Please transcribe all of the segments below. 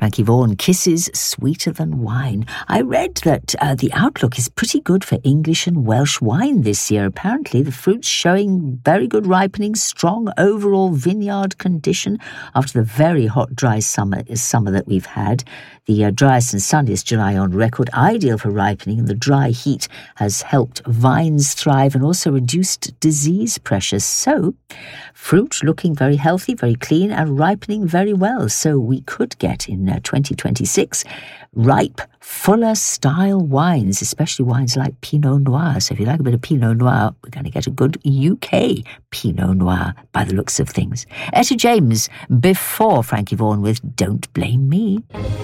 Frankie Vaughan, kisses sweeter than wine. I read that the outlook is pretty good for English and Welsh wine this year. Apparently, the fruit's showing very good ripening, strong overall vineyard condition after the very hot, dry summer that we've had. The driest and sunniest July on record, ideal for ripening, and the dry heat has helped vines thrive and also reduced disease pressure. So, fruit looking very healthy, very clean, and ripening very well. So we could get in 2026 ripe, fuller-style wines, especially wines like Pinot Noir. So if you like a bit of Pinot Noir, we're going to get a good UK Pinot Noir by the looks of things. Etta James, before Frankie Vaughan with Don't Blame Me.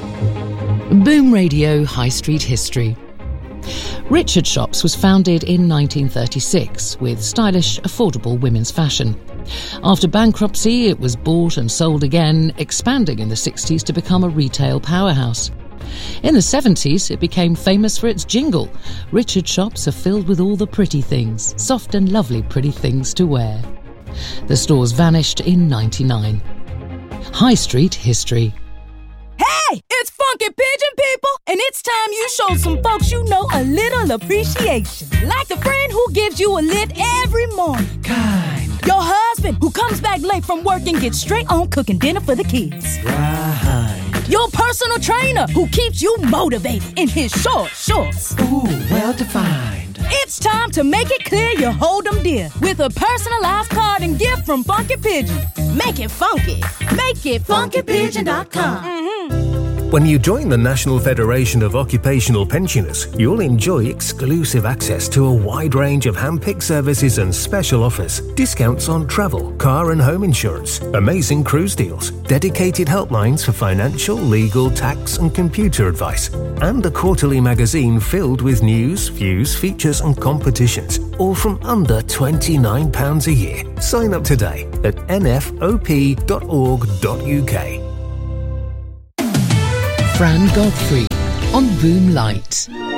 Boom Radio High Street History. Richard Shops was founded in 1936 with stylish, affordable women's fashion. After bankruptcy, it was bought and sold again, expanding in the 60s to become a retail powerhouse. In the 70s, it became famous for its jingle. Richard Shops are filled with all the pretty things, soft and lovely pretty things to wear. The stores vanished in 99. High Street History. Hey, it's Funky Pigeon people, and it's time you show some folks you know a little appreciation. Like the friend who gives you a lift every morning. Kind. Your husband who comes back late from work and gets straight on cooking dinner for the kids. Right. Your personal trainer who keeps you motivated in his short shorts. Ooh, well defined. It's time to make it clear you hold them dear with a personalized card and gift from Funky Pigeon. Make it funky. Make it funkypigeon.com. When you join the National Federation of Occupational Pensioners, you'll enjoy exclusive access to a wide range of hand-picked services and special offers, discounts on travel, car and home insurance, amazing cruise deals, dedicated helplines for financial, legal, tax and computer advice, and a quarterly magazine filled with news, views, features and competitions, all from under £29 a year. Sign up today at nfop.org.uk. Fran Godfrey on Boom Light.